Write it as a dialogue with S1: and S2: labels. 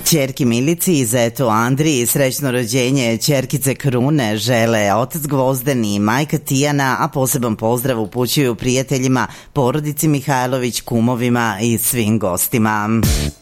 S1: Ćerki Milici i zetu Andriji srećno rođenje ćerkice Krune žele otac Gvozden i majka Tijana, a poseban pozdrav upućuju prijateljima, porodici Mihajlović, kumovima i svim gostima.